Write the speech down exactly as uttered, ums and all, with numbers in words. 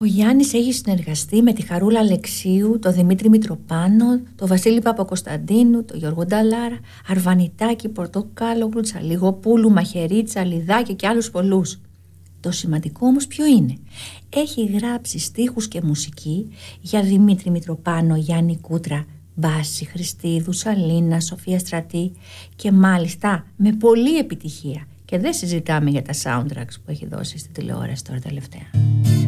Ο Γιάννης έχει συνεργαστεί με τη Χαρούλα Αλεξίου, τον Δημήτρη Μητροπάνο, τον Βασίλη Παπακοσταντίνου, τον Γιώργο Νταλάρα, Αρβανιτάκη, Πορτοκάλογλου, Τσαλιγοπούλου, Μαχαιρίτσα, Λιδάκη και άλλους πολλούς. Το σημαντικό όμως ποιο είναι? Έχει γράψει στίχους και μουσική για Δημήτρη Μητροπάνο, Γιάννη Κούτρα, Βάση Χριστίδου, Σαλίνα, Σοφία Στρατή και μάλιστα με πολλή επιτυχία. Και δεν συζητάμε για τα soundtracks που έχει δώσει στη τηλεόραση τώρα τελευταία.